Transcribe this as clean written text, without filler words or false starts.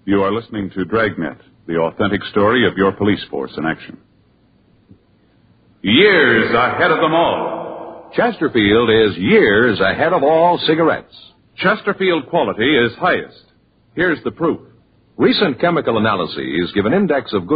You are listening to Dragnet, the authentic story of your police force in action. Years ahead of them all. Chesterfield is years ahead of all cigarettes. Chesterfield quality is highest. Here's the proof. Recent chemical analyses give an index of good